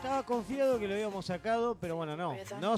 Estaba confiado que lo habíamos sacado, pero bueno, no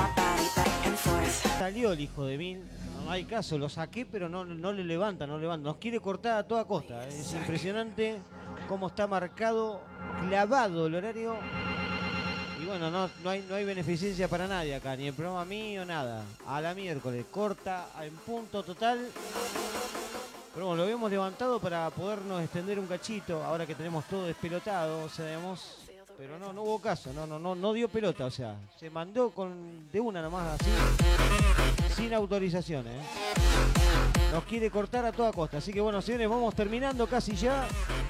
salió el hijo de mil. No hay caso, lo saqué, pero no le levanta, no levanta. Nos quiere cortar a toda costa. Es impresionante cómo está marcado, clavado el horario. Y bueno, no hay beneficencia para nadie acá, ni el programa mío, nada. A la miércoles, corta en punto total. Pero bueno, lo habíamos levantado para podernos extender un cachito, ahora que tenemos todo despelotado, sabemos. Pero no hubo caso, no dio pelota, o sea, se mandó de una nomás así, sin autorización, ¿eh? Nos quiere cortar a toda costa, así que bueno, señores, vamos terminando casi ya.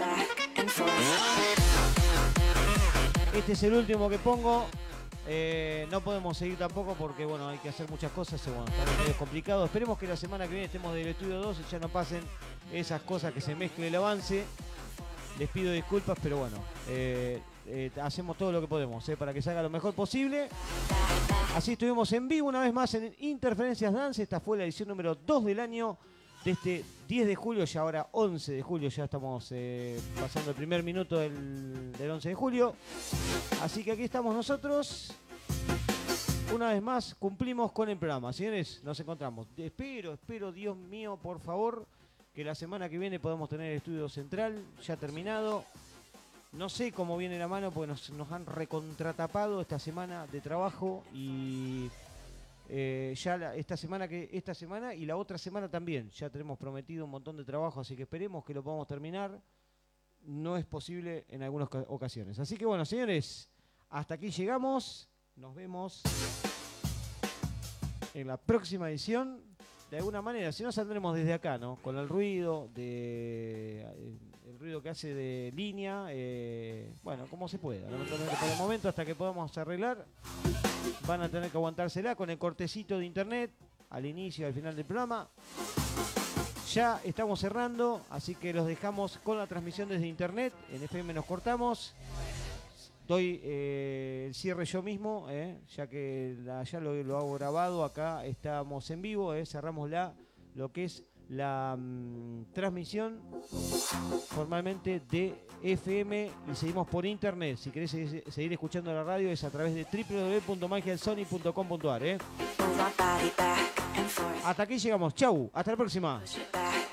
Este es el último que pongo. No podemos seguir tampoco porque bueno, hay que hacer muchas cosas y bueno, está medio complicado. Esperemos que la semana que viene estemos del estudio 2 y ya no pasen esas cosas, que se mezcle el avance. Les pido disculpas, pero bueno, hacemos todo lo que podemos para que salga lo mejor posible. Así estuvimos en vivo una vez más en Interferencias Dance. Esta fue la edición número 2 del año, de este 10 de julio, ya ahora 11 de julio, ya estamos pasando el primer minuto del 11 de julio. Así que aquí estamos nosotros. Una vez más cumplimos con el programa. Señores, nos encontramos. Espero, Dios mío, por favor, que la semana que viene podamos tener el estudio central ya terminado. No sé cómo viene la mano porque nos han recontratapado esta semana de trabajo y ya esta semana y la otra semana también. Ya tenemos prometido un montón de trabajo, así que esperemos que lo podamos terminar. No es posible en algunas ocasiones. Así que bueno, señores, hasta aquí llegamos. Nos vemos en la próxima edición. De alguna manera, si no saldremos desde acá, ¿no? Con el ruido el ruido que hace de línea, bueno, como se pueda. Lamentablemente por el momento, hasta que podamos arreglar, van a tener que aguantársela con el cortecito de internet al inicio y al final del programa. Ya estamos cerrando, así que los dejamos con la transmisión desde internet. En FM nos cortamos. Doy el cierre yo mismo, ya que ya lo hago grabado. Acá estamos en vivo, cerramos lo que es la transmisión formalmente de FM y seguimos por internet. Si querés seguir escuchando la radio es a través de www.magialsony.com.ar. Hasta aquí llegamos. Chau, hasta la próxima.